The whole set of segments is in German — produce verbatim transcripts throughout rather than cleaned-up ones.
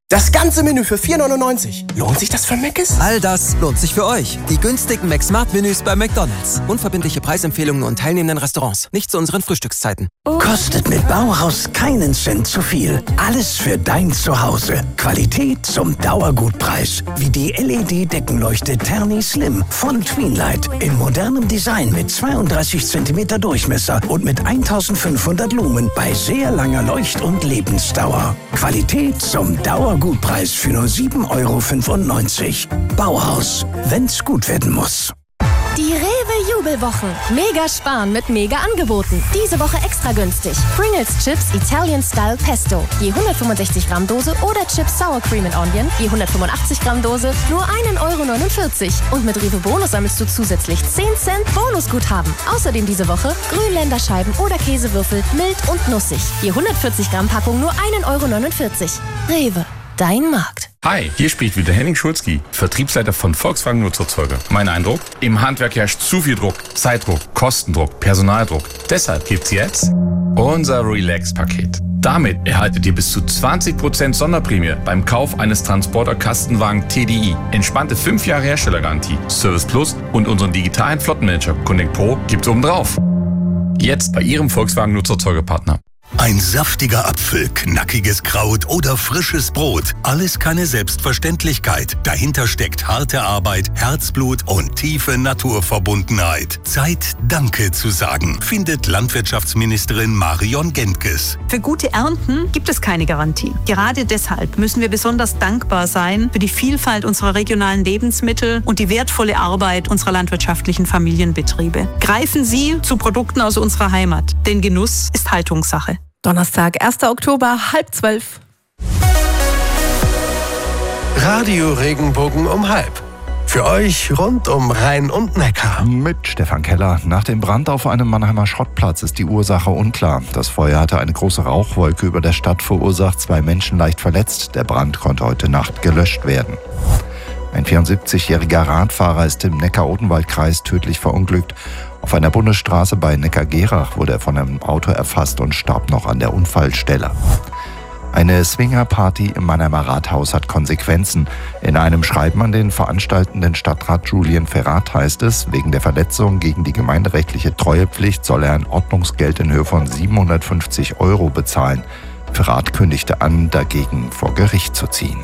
Das ganze Menü für vier neunundneunzig. Lohnt sich das für Mc's? All das lohnt sich für euch. Die günstigen McSmart-Menüs bei McDonald's. Unverbindliche Preisempfehlungen und teilnehmenden Restaurants. Nicht zu unseren Frühstückszeiten. Kostet mit Bauhaus keinen Cent zu viel. Alles für dein Zuhause. Qualität zum Dauergutpreis. Wie die L E D-Deckenleuchte Terni Slim von Tweenlight. In modernem Design mit zweiunddreißig Zentimeter Durchmesser und mit eintausendfünfhundert Lumen bei sehr langer Leucht- und Lebensdauer. Qualität zum Dauergutpreis für nur sieben Euro fünfundneunzig. Bauhaus, wenn's gut werden muss. Die Rewe-Jubelwochen. Mega sparen mit Mega-Angeboten. Diese Woche extra günstig. Pringles Chips Italian Style Pesto. Je hundertfünfundsechzig Gramm Dose oder Chips Sour Cream and Onion. Je hundertfünfundachtzig Gramm Dose. Nur ein Euro neunundvierzig. Und mit Rewe Bonus sammelst du zusätzlich zehn Cent Bonusguthaben. Außerdem diese Woche Grünländerscheiben oder Käsewürfel. Mild und nussig. Je hundertvierzig Gramm Packung nur ein Euro neunundvierzig. Rewe. Dein Markt. Hi, hier spricht wieder Henning Schulzki, Vertriebsleiter von Volkswagen Nutzerzeuger. Mein Eindruck? Im Handwerk herrscht zu viel Druck, Zeitdruck, Kostendruck, Personaldruck. Deshalb gibt's jetzt unser Relax-Paket. Damit erhaltet ihr bis zu zwanzig Prozent Sonderprämie beim Kauf eines Transporter-Kastenwagen T D I. Entspannte fünf Jahre Herstellergarantie, Service Plus und unseren digitalen Flottenmanager Connect Pro gibt's obendrauf. Jetzt bei Ihrem Volkswagen Nutzerzeugerpartner. Ein saftiger Apfel, knackiges Kraut oder frisches Brot. Alles keine Selbstverständlichkeit. Dahinter steckt harte Arbeit, Herzblut und tiefe Naturverbundenheit. Zeit, Danke zu sagen, findet Landwirtschaftsministerin Marion Gentges. Für gute Ernten gibt es keine Garantie. Gerade deshalb müssen wir besonders dankbar sein für die Vielfalt unserer regionalen Lebensmittel und die wertvolle Arbeit unserer landwirtschaftlichen Familienbetriebe. Greifen Sie zu Produkten aus unserer Heimat, denn Genuss ist Haltungssache. Donnerstag, erster Oktober, halb zwölf. Radio Regenbogen um halb. Für euch rund um Rhein und Neckar. Mit Stefan Keller. Nach dem Brand auf einem Mannheimer Schrottplatz ist die Ursache unklar. Das Feuer hatte eine große Rauchwolke über der Stadt verursacht, zwei Menschen leicht verletzt. Der Brand konnte heute Nacht gelöscht werden. Ein vierundsiebzigjähriger Radfahrer ist im Neckar-Odenwald-Kreis tödlich verunglückt. Auf einer Bundesstraße bei Neckargerach wurde er von einem Auto erfasst und starb noch an der Unfallstelle. Eine Swingerparty im Mannheimer Rathaus hat Konsequenzen. In einem Schreiben an den veranstaltenden Stadtrat Julian Ferrat heißt es, wegen der Verletzung gegen die gemeinderechtliche Treuepflicht soll er ein Ordnungsgeld in Höhe von siebenhundertfünfzig Euro bezahlen. Ferrat kündigte an, dagegen vor Gericht zu ziehen.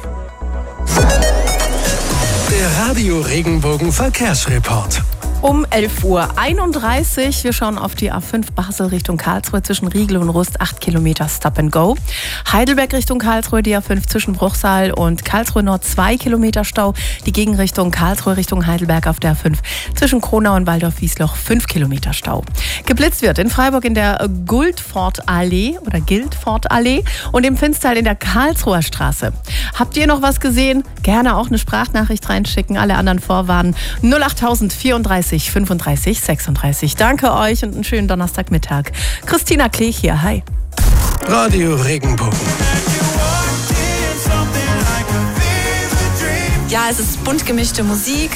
Der Radio Regenbogen Verkehrsreport. Um elf Uhr einunddreißig. Wir schauen auf die A fünf Basel Richtung Karlsruhe zwischen Riegel und Rust, acht Kilometer Stop and Go. Heidelberg Richtung Karlsruhe, die A fünf zwischen Bruchsal und Karlsruhe Nord, zwei Kilometer Stau. Die Gegenrichtung Karlsruhe Richtung Heidelberg auf der A fünf zwischen Kronau und Waldorf-Wiesloch, fünf Kilometer Stau. Geblitzt wird in Freiburg in der Guldfortallee oder Guildfortallee und im Finstal in der Karlsruher Straße. Habt ihr noch was gesehen? Gerne auch eine Sprachnachricht reinschicken. Alle anderen vorwarnen. null acht vierunddreißig fünfunddreißig sechsunddreißig. Danke euch und einen schönen Donnerstagmittag. Christina Klech hier, hi. Radio Regenbogen. Ja, es ist bunt gemischte Musik.